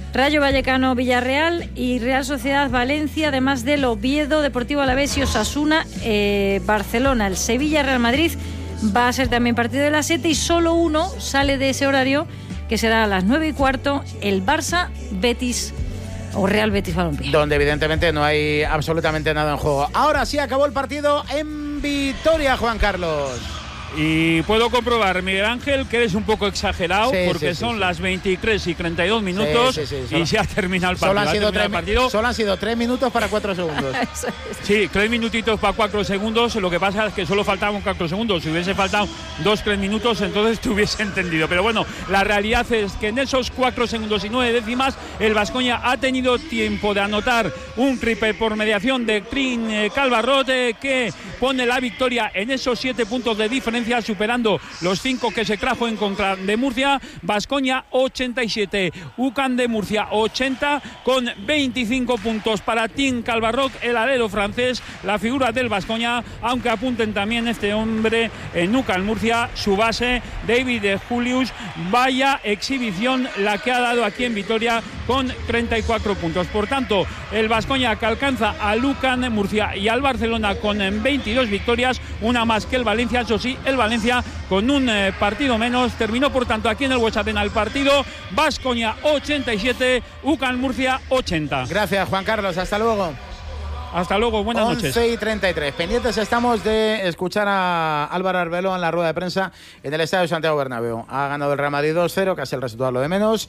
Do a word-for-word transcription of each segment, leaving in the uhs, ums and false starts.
Rayo Vallecano Villarreal y Real Sociedad Valencia, además del Oviedo, Deportivo Alavés y Osasuna eh, Barcelona. El Sevilla Real Madrid va a ser también partido de las siete y solo uno sale de ese horario, que será a las nueve y cuarto, el Barça Betis o Real Betis Balompié. Donde evidentemente no hay absolutamente nada en juego. Ahora sí acabó el partido en Vitoria, Juan Carlos. Y puedo comprobar, Miguel Ángel, que eres un poco exagerado, sí, porque sí, sí, son sí. las veintitrés y treinta y dos minutos sí, sí, sí, solo, y se ha terminado el partido. Solo han, sido tres, el partido. solo han sido tres minutos para cuatro segundos. Sí, tres minutitos para cuatro segundos. Lo que pasa es que solo faltaban cuatro segundos. Si hubiese faltado dos, tres minutos, entonces te hubiese entendido. Pero bueno, la realidad es que en esos cuatro segundos y nueve décimas, el Baskonia ha tenido tiempo de anotar un triple por mediación de Trin eh, Calvarrot, eh, que pone la victoria en esos siete puntos de diferencia, superando los cinco que se trajo en contra de Murcia. Baskonia ochenta y siete, U C A M de Murcia ochenta, con veinticinco puntos para Tim Calvarrot, el alero francés, la figura del Baskonia, aunque apunten también este hombre en U C A M Murcia, su base, David Julius. Vaya exhibición la que ha dado aquí en Vitoria, con treinta y cuatro puntos. Por tanto, el Baskonia, que alcanza al U C A M Murcia y al Barcelona con veintidós victorias, una más que el Valencia. Eso sí, el Valencia con un eh, partido menos. Terminó, por tanto, aquí en el Huesatena el partido. Baskonia ochenta y siete, U C A M Murcia ochenta. Gracias, Juan Carlos. Hasta luego. Hasta luego, buenas noches. once y treinta y tres. Pendientes estamos de escuchar a Álvaro Arbeloa en la rueda de prensa en el Estadio Santiago Bernabéu. Ha ganado el Real Madrid dos cero, casi el resultado lo de menos.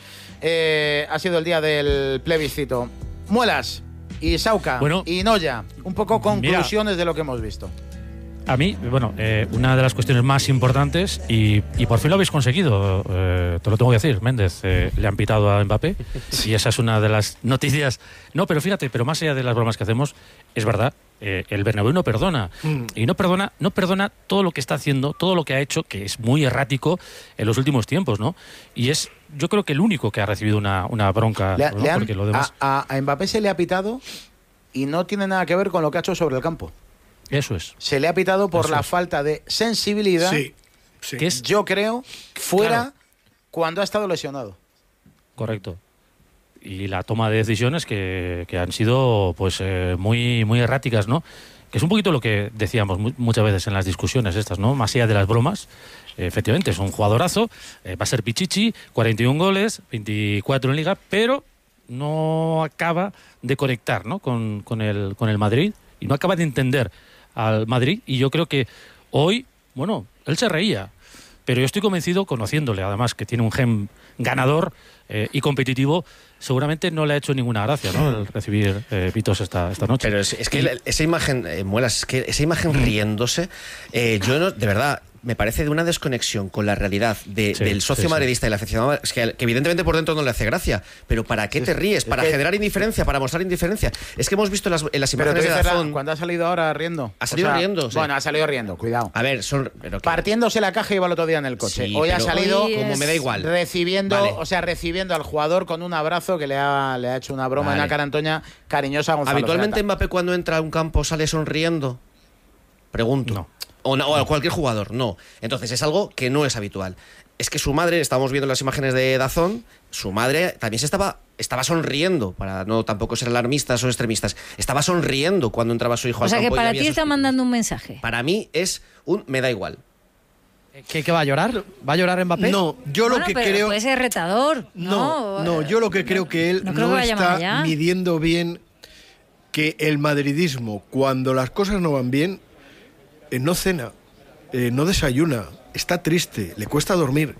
Eh, ha sido el día del plebiscito. Muelas y Sauca bueno, y Noya. Un poco conclusiones mira, de lo que hemos visto. A mí, bueno, eh, una de las cuestiones más importantes, y, y por fin lo habéis conseguido, eh, te lo tengo que decir, Méndez, eh, le han pitado a Mbappé, y esa es una de las noticias. No, pero fíjate, pero más allá de las bromas que hacemos, es verdad, eh, el Bernabéu no perdona, mm. y no perdona, no perdona todo lo que está haciendo, todo lo que ha hecho, que es muy errático en los últimos tiempos, ¿no? Y es, yo creo que el único que ha recibido una, una bronca, le, ¿no? le han, Porque lo demás... a, a Mbappé se le ha pitado y no tiene nada que ver con lo que ha hecho sobre el campo. Eso es. Se le ha pitado por Eso la es. falta de sensibilidad, sí, sí. que es, yo creo, fuera Claro. cuando ha estado lesionado. Correcto. Y la toma de decisiones que, que han sido pues eh, muy, muy erráticas, ¿no? Que es un poquito lo que decíamos mu- muchas veces en las discusiones estas, ¿no? Más allá de las bromas, eh, efectivamente es un jugadorazo, eh, va a ser Pichichi, cuarenta y un goles, veinticuatro en Liga, pero no acaba de conectar, ¿no? con, con, el, con el Madrid, y no acaba de entender al Madrid, y yo creo que hoy, bueno, él se reía, pero yo estoy convencido, conociéndole además que tiene un gen ganador eh, y competitivo, seguramente no le ha hecho ninguna gracia, ¿no? El recibir eh, pitos esta, esta noche. Pero es, es que y... esa imagen, eh, Muelas, es que esa imagen riéndose, eh, yo no, de verdad, me parece de una desconexión con la realidad de, sí, del socio sí, madridista sí. y la aficionado. Es que, que evidentemente por dentro no le hace gracia, pero ¿para qué sí, te ríes? ¿Para que... generar indiferencia? ¿Para mostrar indiferencia? Es que hemos visto en las, en las imágenes de Dazón... Cuando ha salido ahora riendo. Ha salido o sea, riendo, sí. Bueno, ha salido riendo, cuidado. A ver, son... Pero que... Partiéndose la caja iba el otro día en el coche. Sí, hoy ha salido... Hoy es... Como me da igual. Recibiendo, vale. o sea, recibiendo al jugador con un abrazo que le ha, le ha hecho una broma vale. en la cara Antoña cariñosa a Gonzalo ¿Habitualmente Serrata. Mbappé cuando entra a un campo sale sonriendo? Pregunto. No. O, no, o cualquier jugador, no. Entonces es algo que no es habitual. Es que su madre, estábamos viendo las imágenes de Dazón, su madre también se estaba, estaba sonriendo, para no tampoco ser alarmistas o extremistas, estaba sonriendo cuando entraba su hijo o al sea campo. O sea que para ti sus... está mandando un mensaje. Para mí es un me da igual. ¿Qué, ¿Qué va a llorar? ¿Va a llorar Mbappé? No, yo bueno, lo que pero creo... puede ser retador. No, no, no, yo lo que creo que él no, no, no que está midiendo bien que el madridismo, cuando las cosas no van bien, eh, no cena. Eh, no desayuna, está triste, le cuesta dormir,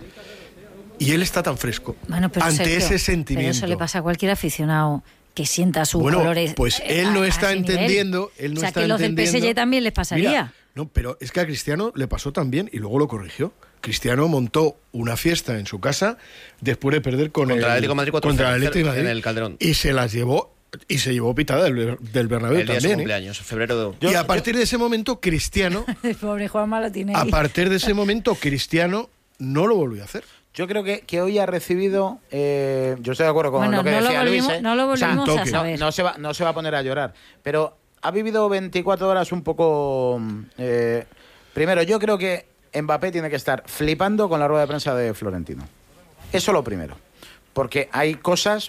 y él está tan fresco bueno, pero ante Sergio, ese sentimiento. Pero eso le pasa a cualquier aficionado que sienta sus bueno, colores. Pues él a, no está nivel. entendiendo, él no o sea, está que los entendiendo. del P S G también les pasaría. Mira, no, pero es que a Cristiano le pasó también y luego lo corrigió. Cristiano montó una fiesta en su casa después de perder con contra el, el Atlético de Madrid, contra el Atlético de Madrid en el Calderón, y se las llevó. Y se llevó pitada del, del Bernabéu el día también. De su cumpleaños, ¿eh? febrero de... Y yo, a partir yo... de ese momento, Cristiano. El pobre Juanma lo tiene A ahí. partir de ese momento, Cristiano no lo volvió a hacer. Yo creo que, que hoy ha recibido. Eh, yo estoy de acuerdo con bueno, lo que no decía lo volvimos, Luis. ¿eh? No lo volvimos o sea, a saber. No, no, se va, no se va a poner a llorar. Pero ha vivido veinticuatro horas un poco. Eh, primero, yo creo que Mbappé tiene que estar flipando con la rueda de prensa de Florentino. Eso lo primero. Porque hay cosas